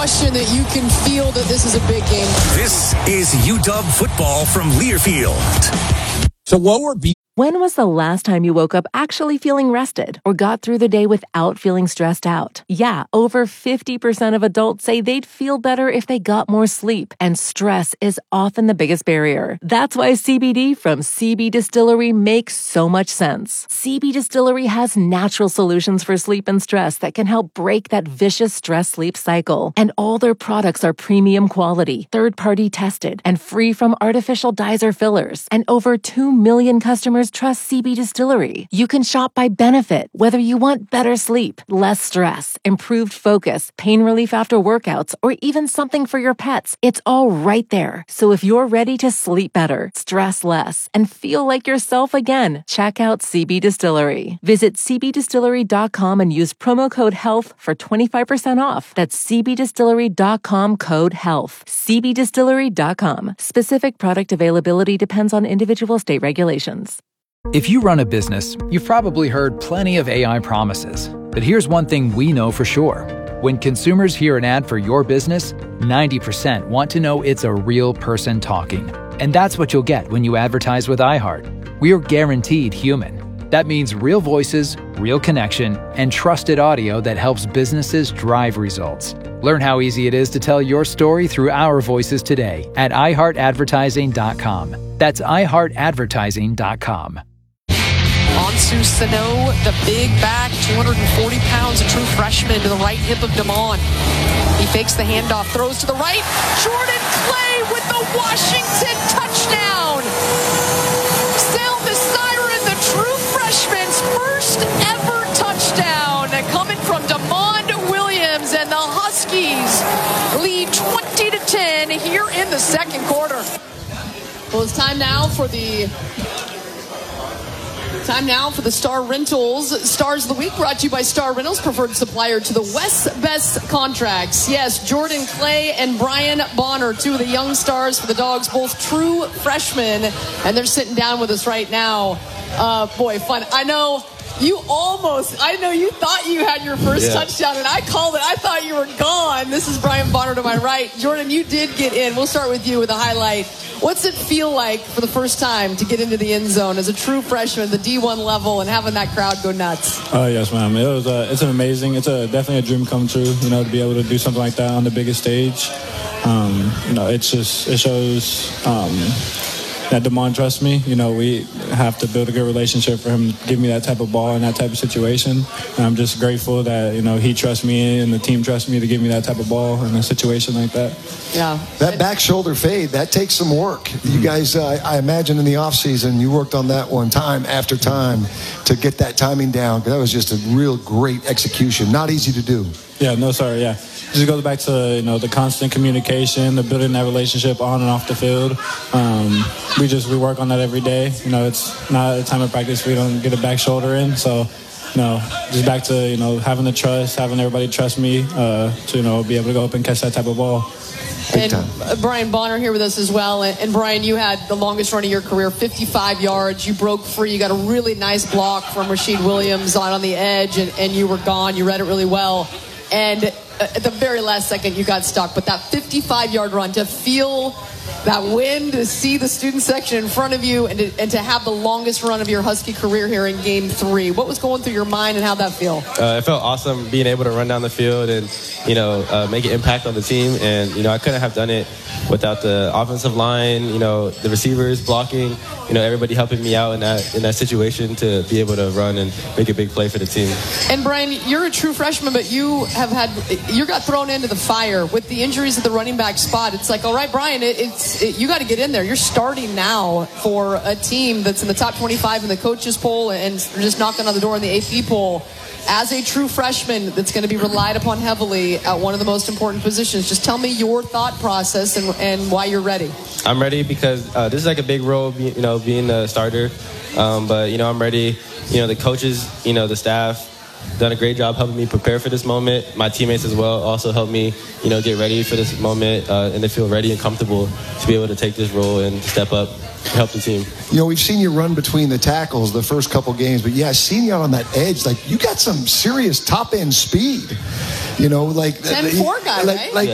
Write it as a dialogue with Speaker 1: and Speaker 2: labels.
Speaker 1: question that you can feel that this is a big game.
Speaker 2: This is UW football from Learfield.
Speaker 3: So lower B.
Speaker 4: When was the last time you woke up actually feeling rested or got through the day without feeling stressed out? Yeah, over 50% of adults say they'd feel better if they got more sleep, and stress is often the biggest barrier. That's why CBD from CB Distillery makes so much sense. CB Distillery has natural solutions for sleep and stress that can help break that vicious stress-sleep cycle. And all their products are premium quality, third-party tested, and free from artificial dyes or fillers. And over 2 million customers trust CB Distillery. You can shop by benefit, whether you want better sleep, less stress, improved focus, pain relief after workouts, or even something for your pets. It's all right there. So if you're ready to sleep better, stress less, and feel like yourself again, check out CB Distillery. Visit cbdistillery.com and use promo code HEALTH for 25% off. That's cbdistillery.com code HEALTH. cbdistillery.com. Specific product availability depends on individual state regulations.
Speaker 5: If you run a business, you've probably heard plenty of AI promises. But here's one thing we know for sure. When consumers hear an ad for your business, 90% want to know it's a real person talking. And that's what you'll get when you advertise with iHeart. We're guaranteed human. That means real voices, real connection, and trusted audio that helps businesses drive results. Learn how easy it is to tell your story through our voices today at iHeartAdvertising.com. That's iHeartAdvertising.com.
Speaker 1: Onsu Sano, the big back, 240 pounds, a true freshman, to the right hip of Damon. He fakes the handoff, throws to the right. Jordan Clay with the Washington touchdown. Sound the siren, the true freshman's first ever touchdown. Coming from Damon Williams, and the Huskies lead 20-10 here in the second quarter. Well, it's time now for the Star Rentals Stars of the Week, brought to you by Star Rentals, preferred supplier to the West Best Contracts. Yes, Jordan Clay and Brian Bonner, two of the young stars for the Dogs, both true freshmen, and they're sitting down with us right now. Boy, fun. I know you thought you had your first touchdown, and I called it. I thought you were gone. This is Brian Bonner to my right. Jordan, you did get in. We'll start with you with a highlight. What's it feel like for the first time to get into the end zone as a true freshman, the D1 level, and having that crowd go nuts?
Speaker 6: Oh, yes, ma'am. It's amazing. It's definitely a dream come true, to be able to do something like that on the biggest stage. It shows that Damon trusts me. We have to build a good relationship for him to give me that type of ball in that type of situation. And I'm just grateful that, he trusts me and the team trusts me to give me that type of ball in a situation like that.
Speaker 1: Yeah.
Speaker 7: That back shoulder fade, that takes some work. You guys, I imagine in the offseason, you worked on that one time after time to get that timing down. That was just a real great execution. Not easy to do.
Speaker 6: Yeah, no, sorry, yeah. Just goes back to, the constant communication, the building that relationship on and off the field. We work on that every day. It's not a time of practice we don't get a back shoulder in. So, just back to, having the trust, having everybody trust me to, be able to go up and catch that type of ball.
Speaker 1: And Brian Bonner here with us as well. And Brian, you had the longest run of your career, 55 yards. You broke free. You got a really nice block from Rashid Williams on the edge, and you were gone. You read it really well. And at the very last second, you got stuck. But that 55-yard run, to feel that wind, to see the student section in front of you, and to have the longest run of your Husky career here in Game 3. What was going through your mind, and how'd that feel?
Speaker 8: It felt awesome being able to run down the field and, make an impact on the team. And, I couldn't have done it without the offensive line, the receivers blocking, everybody helping me out in that situation to be able to run and make a big play for the team.
Speaker 1: And Brian, you're a true freshman, but you got thrown into the fire with the injuries at the running back spot. It's like, all right, Brian, you got to get in there. You're starting now for a team that's in the top 25 in the coaches poll and just knocking on the door in the AP poll. As a true freshman that's going to be relied upon heavily at one of the most important positions, just tell me your thought process and why you're ready.
Speaker 8: I'm ready because this is like a big role, being the starter. But, I'm ready. The coaches, the staff, done a great job helping me prepare for this moment. My teammates as well also helped me, get ready for this moment, and they feel ready and comfortable to be able to take this role and step up and help the team.
Speaker 7: We've seen you run between the tackles the first couple games, but seeing you out on that edge, you got some serious top end speed.
Speaker 1: 10-4 guy, right?